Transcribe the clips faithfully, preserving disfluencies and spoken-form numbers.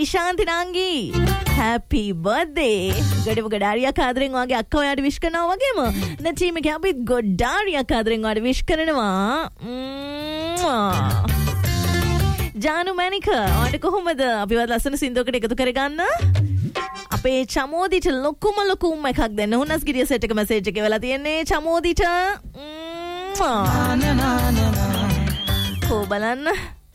නිශාන්ති නංගි happy birthday. ගඩම ගඩාරියා කාදරෙන් වාගේ අක්කා ඔයාට විශ් කරනවා වගේම නැචීම එක අපිත් ගොඩාරියා කාදරෙන් වාට විශ් කරනවා. ජානු මැනික ඔයාට කොහොමද අපිවත් ලස්සන සින්දුවකට එකතු කරගන්න? අපේ චමෝදිට ලොකුම ලොකුම එකක් දෙන්න. හුනස් ගිරිය සෙට් එක මැසේජ් එක වෙලා තියෙන්නේ චමෝදිට. කෝ බලන්න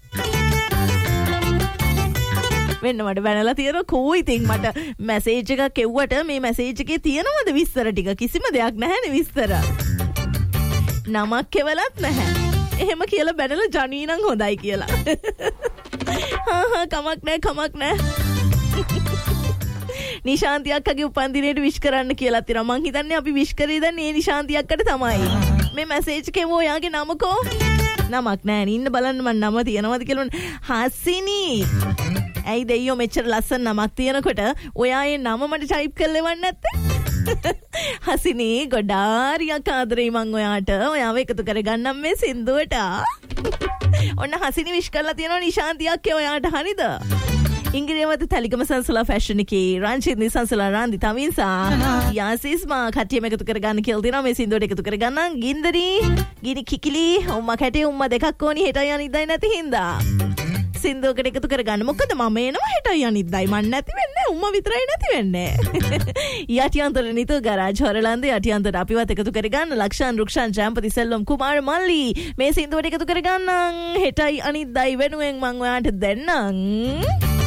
වෙන්න මට බැනලා තියෙන කෝ ඉතින් මට මැසේජ් එකක් එව්වට මේ මැසේජ් එකේ තියෙනවද විස්තර ටික? කිසිම දෙයක් නැහැනේ විස්තර. නමක් එවලත් නැහැ. එහෙම කියලා බැනලා ජනී නම් හොඳයි කියලා. හා හා කමක් නැහැ කමක් නැහැ. නිශාන්ති අක්කගේ උපන්දිනේට විශ් කරන්න කියලා තියෙනවා. මං හිතන්නේ අපි විශ් කරේ දැන් මේ නිශාන්ති අක්කට තමයි. මේ මැසේජ් එකේ ඔයාගේ නමකෝ? නමක් නැහැ. ඉන්න බලන්න මන් නම තියනවද කියලා. හසිනි. ඇයි දෙයියෝ මෙච්චර ලස්සන නමක් තියනකොට ඔයා ඒ නම මට ටයිප් කරලා එවන්න නැත්තේ? හසිනි ගොඩාරියා කාදරේ මං ඔයාට ඔයාව එකතු කරගන්නම් මේ සින්දුවට. ඔන්න හසිනි විශ් කරලා තියෙනවා නිශාන්ති අක්කේ ඔයාට. හරිද? ඉංග්‍රීසිවත තලිකම සංසලා ෆැෂන් එකේ රංචිත් නිසංසලා රාන්දි තමින්සා යාසිස් මා කට්ටියම එකතු කරගන්න කියලා දෙනවා මේ සින්දුවට එකතු කරගන්න. ගින්දරි ගිනි කිකිලි උම්මා කැටේ උම්මා දෙකක් ඕනි හෙටයි අනිද්දායි නැති හින්දා සින්දුවකට එකතු කරගන්න. මොකද මම එනවා හෙටයි අනිද්දායි මන් නැති වෙන්නේ උම්මා විතරයි නැති වෙන්නේ. යටියන්තර නිතු ගරාජ් හොරලන්ද යටියන්තර අපිවත් එකතු කරගන්න. ලක්ෂාන් රුක්ෂාන් ජයම්පති සෙල්වම් කුමාර මල්ලි මේ සින්දුවට එකතු කරගන්න හෙටයි අනිද්දායි වෙනුවෙන් මං ඔයාට දෙන්නම්.